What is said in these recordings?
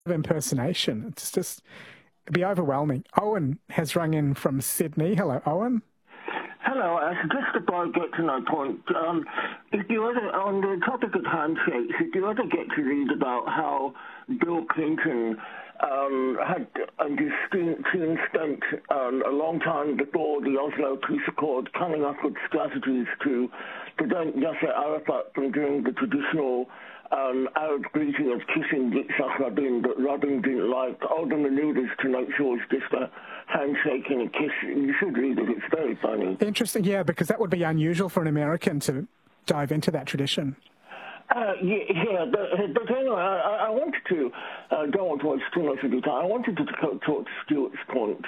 of impersonation. It's just, it'd be overwhelming. Owen has rung in from Sydney. Hello, Owen. Hello, just before I get to my point, if you ever, on the topic of handshakes, if you ever get to read about how Bill Clinton had and his team spent a long time before the Oslo Peace Accord coming up with strategies to prevent Yasser Arafat from doing the traditional Arab greeting of kissing Yitzhak Rabin that Rabin didn't like, all the maneuvers to make sure it's just a handshake and a kiss. You should read it, it's very funny. Interesting, yeah, because that would be unusual for an American to dive into that tradition. But anyway, I wanted to, don't want to waste too much of your time, I wanted to talk to Stuart's point.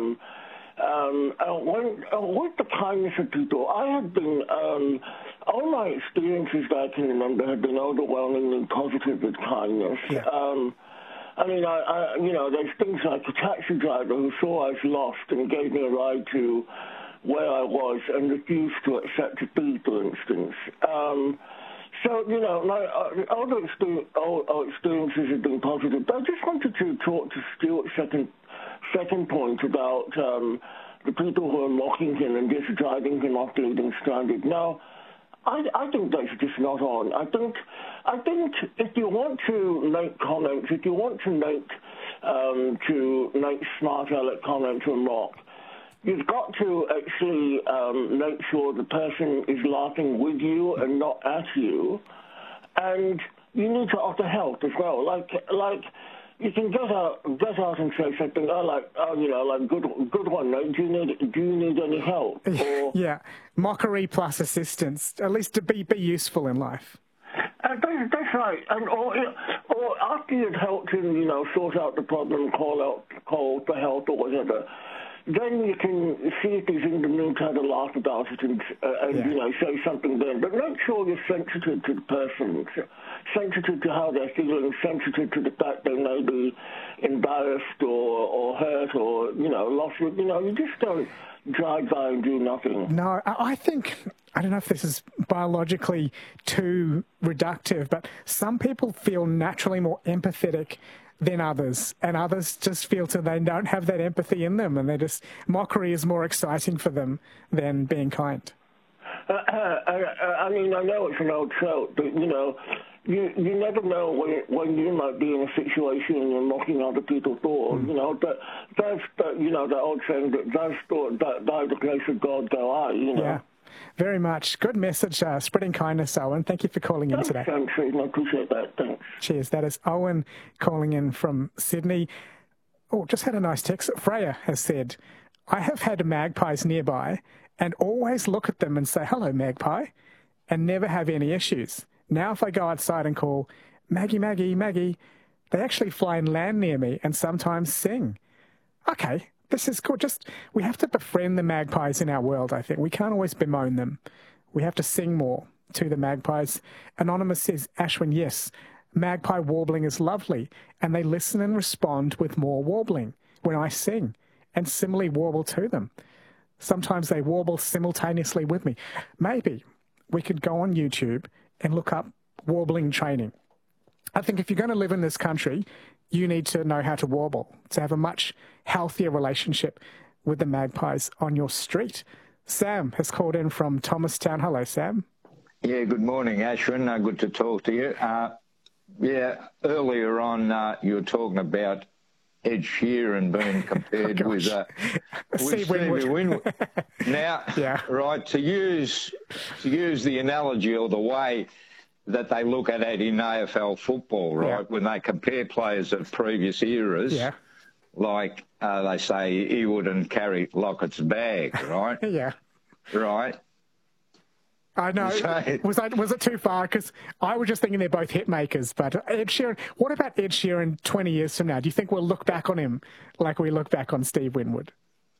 With the kindness of people, I have been, all my experiences that I can remember have been overwhelmingly positive with kindness. Yeah. I mean, there's things like a taxi driver who saw I was lost and gave me a ride to where I was and refused to accept a fee, for instance. So, my other experiences have been positive. But I just wanted to talk to Stuart's second point about the people who are mocking him and just driving him off leaving stranded. Now, I think that's just not on. I think if you want to make comments, if you want to make smart aleck comments or mock, you've got to actually make sure the person is laughing with you and not at you, and you need to offer help as well. Like you can get out and say something. Good one. Mate. Do you need any help? Or, yeah, mockery plus assistance. At least to be useful in life. That's right. Or after you've helped him, sort out the problem, call for help or whatever. Then you can see if he's in the mood to have a laugh about it and say something then. But make sure you're sensitive to the person, sensitive to how they're feeling, sensitive to the fact they may be embarrassed or hurt or, lost. You just don't drive by and do nothing. No, I think, I don't know if this is biologically too reductive, but some people feel naturally more empathetic than others, and others just feel they don't have that empathy in them, and mockery is more exciting for them than being kind. I mean, I know it's an old trope, but you never know when you might be in a situation and you're mocking other people for. But that's the old saying that by the grace of God go I. Yeah. Very much. Good message, spreading kindness, Owen. Thank you for calling in today. Thanks, I appreciate that. Thanks. Cheers. That is Owen calling in from Sydney. Oh, just had a nice text. Freya has said, I have had magpies nearby and always look at them and say, hello, magpie, and never have any issues. Now if I go outside and call, Maggie, Maggie, Maggie, they actually fly and land near me and sometimes sing. Okay. This is cool. We have to befriend the magpies in our world, I think. We can't always bemoan them. We have to sing more to the magpies. Anonymous says, Ashwin, yes, magpie warbling is lovely, and they listen and respond with more warbling when I sing, and similarly warble to them. Sometimes they warble simultaneously with me. Maybe we could go on YouTube and look up warbling training. I think if you're going to live in this country, you need to know how to warble, to have a much healthier relationship with the magpies on your street. Sam has called in from Thomastown. Hello, Sam. Yeah, good morning, Ashwin. Good to talk to you. Earlier on you were talking about Ed Sheeran being compared with Stevie Winwood. Now, right, to use the analogy or the way that they look at it in AFL football, right, when they compare players of previous eras, like they say he wouldn't carry Lockett's bag, right? Right. I know. Was it too far? Because I was just thinking they're both hit makers. But Ed Sheeran, what about Ed Sheeran 20 years from now? Do you think we'll look back on him like we look back on Steve Winwood?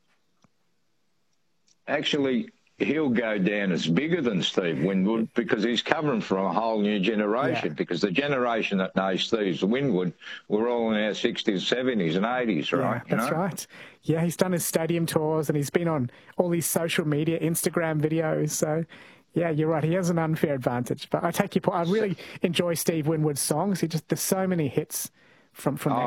Actually, he'll go down as bigger than Steve Winwood because he's coming from a whole new generation, because the generation that knows Steve Winwood were all in our 60s, 70s and 80s, right? Yeah, that's right. Yeah, he's done his stadium tours and he's been on all these social media, Instagram videos. So, yeah, you're right. He has an unfair advantage. But I take your point. I really enjoy Steve Winwood's songs. There's so many hits from